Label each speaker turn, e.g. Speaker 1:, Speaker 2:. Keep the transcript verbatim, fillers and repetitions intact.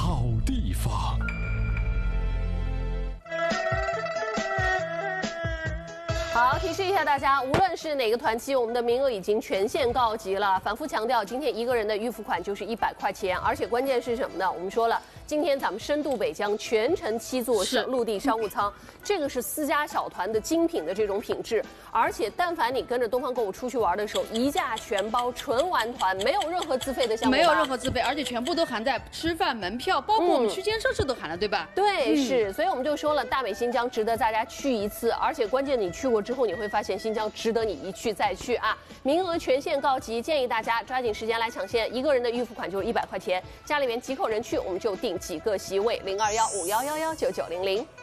Speaker 1: 好地方。
Speaker 2: 好，提示一下大家，无论是哪个团期，我们的名额已经全线告急了。反复强调，今天一个人的预付款就是一百块钱，而且关键是什么呢？我们说了，今天咱们深度北疆全程七座是陆地商务舱，这个是私家小团的精品的这种品质。而且，但凡你跟着东方购物出去玩的时候，一价全包，纯玩团，没有任何自费的项目，
Speaker 3: 没有任何自费，而且全部都含在吃饭、门票，包括我们区间设施都含了，对吧？
Speaker 2: 对，嗯、是，所以我们就说了，大美新疆值得大家去一次，而且关键你去过之后，你会发现新疆值得你一去再去啊！名额全线告急，建议大家抓紧时间来抢先，一个人的预付款就是一百块钱，家里面几口人去，我们就订几个席位，零二幺五幺幺幺九九零零。